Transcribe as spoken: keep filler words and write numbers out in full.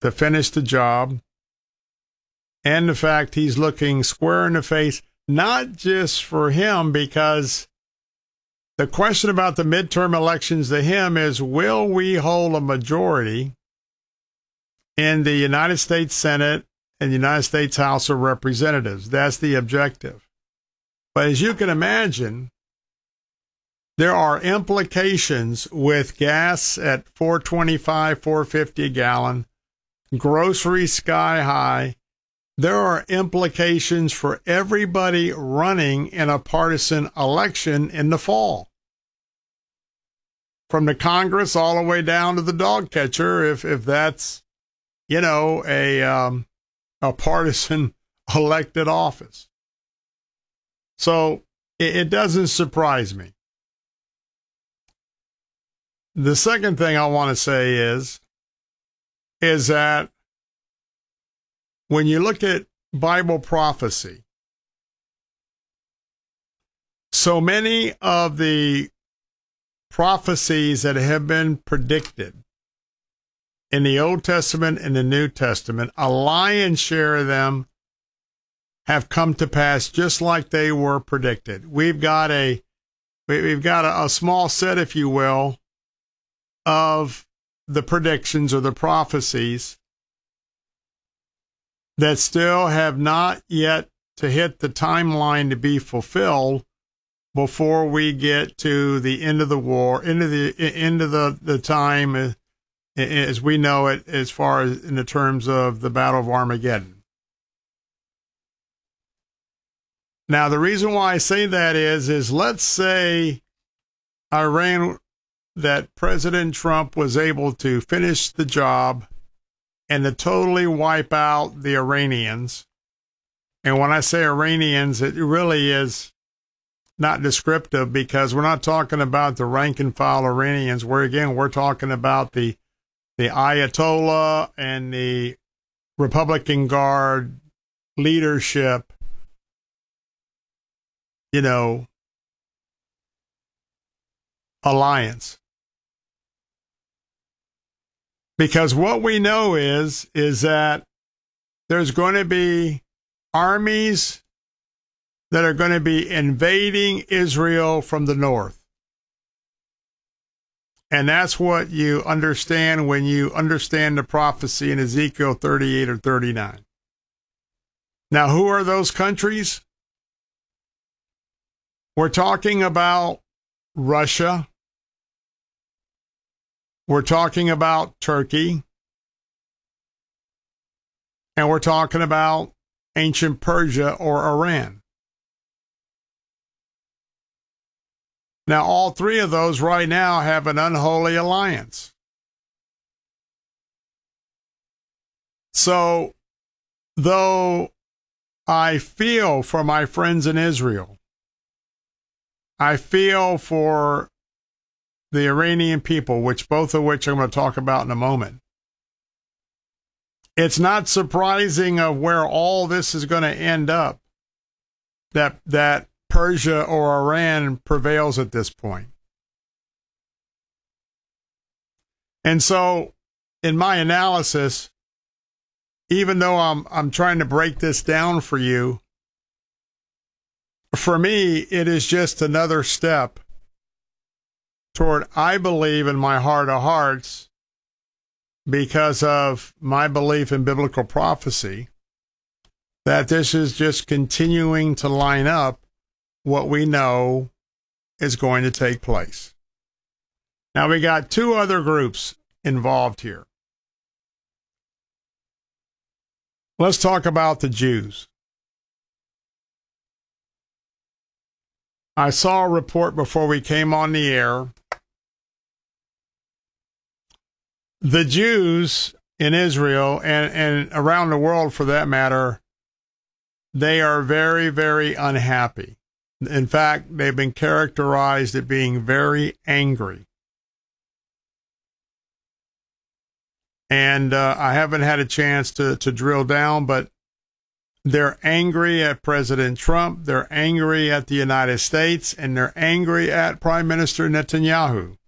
to finish the job, and the fact he's looking square in the face, not just for him, because the question about the midterm elections to him is, will we hold a majority in the United States Senate and the United States House of Representatives? That's the objective. But as you can imagine, there are implications with gas at four twenty-five, four fifty a gallon, groceries sky high. There are implications for everybody running in a partisan election in the fall. From the Congress all the way down to the dog catcher, if if that's, you know, a um, a partisan elected office. So it, it doesn't surprise me. The second thing I want to say is, is that when you look at Bible prophecy, so many of the prophecies that have been predicted in the Old Testament and the New Testament, a lion's share of them have come to pass just like they were predicted. We've got a we've got a, a small set, if you will, of the predictions or the prophecies that still have not yet to hit the timeline to be fulfilled before we get to the end of the war, into the end of the, the time as we know it, as far as in the terms of the Battle of Armageddon. Now, the reason why I say that is, is let's say Iran, that President Trump was able to finish the job and to totally wipe out the Iranians. And when I say Iranians, it really is not descriptive, because we're not talking about the rank and file Iranians, where again, we're talking about the, the Ayatollah and the Republican Guard leadership, you know, alliance. Because what we know is, is that there's going to be armies that are going to be invading Israel from the north. And that's what you understand when you understand the prophecy in Ezekiel thirty-eight or thirty-nine. Now, who are those countries? We're talking about Russia. We're talking about Turkey, and we're talking about ancient Persia or Iran. Now, all three of those right now have an unholy alliance. So, though I feel for my friends in Israel, I feel for the Iranian people, which both of which I'm going to talk about in a moment. It's not surprising of where all this is going to end up, that that Persia or Iran prevails at this point. And so, in my analysis, even though I'm I'm trying to break this down for you, for me, it is just another step toward, I believe in my heart of hearts, because of my belief in biblical prophecy, that this is just continuing to line up what we know is going to take place. Now, we got two other groups involved here. Let's talk about the Jews. I saw a report before we came on the air. The Jews in Israel and, and around the world, for that matter, they are very, very unhappy. In fact, they've been characterized as being very angry. And uh, I haven't had a chance to, to drill down, but they're angry at President Trump, they're angry at the United States, and they're angry at Prime Minister Netanyahu.